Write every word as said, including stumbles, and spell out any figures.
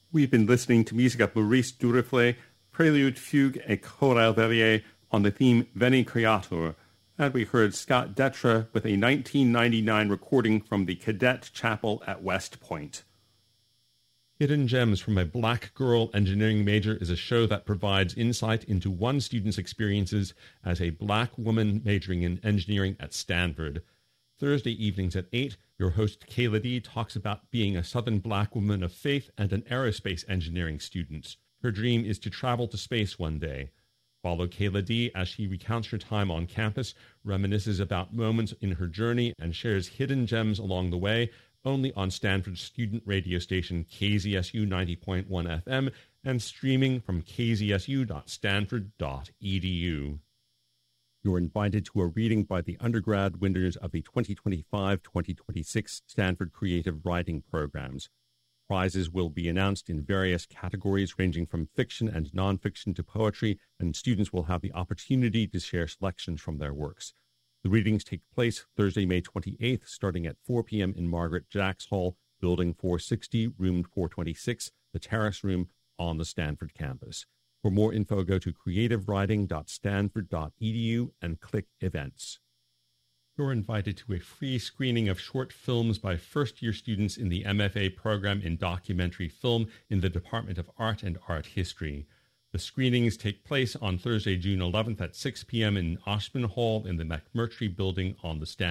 We've been listening to music of Maurice Duruflé, Prelude, Fugue et Chorale Varié on the theme Veni Creator, and we heard Scott Detra with a nineteen ninety-nine recording from the Cadet Chapel at West Point. Hidden Gems from a Black Girl Engineering Major is a show that provides insight into one student's experiences as a black woman majoring in engineering at Stanford. Thursday evenings at eight, your host Kayla D talks about being a Southern black woman of faith and an aerospace engineering student. Her dream is to travel to space one day. Follow Kayla D as she recounts her time on campus, reminisces about moments in her journey, and shares hidden gems along the way, only on Stanford's student radio station K Z S U ninety point one F M and streaming from k z s u dot stanford dot e d u. You're invited to a reading by the undergrad winners of the twenty twenty-five twenty twenty-six Stanford Creative Writing Programs. Prizes will be announced in various categories ranging from fiction and nonfiction to poetry, and students will have the opportunity to share selections from their works. The readings take place Thursday, May twenty-eighth, starting at four p.m. in Margaret Jacks Hall, Building four sixty, Room four twenty-six, the Terrace Room on the Stanford campus. For more info, go to creative writing dot stanford dot e d u and click Events. You're invited to a free screening of short films by first-year students in the M F A program in documentary film in the Department of Art and Art History. The screenings take place on Thursday, June eleventh at six p.m. in Oshman Hall in the McMurtry Building on the Stanford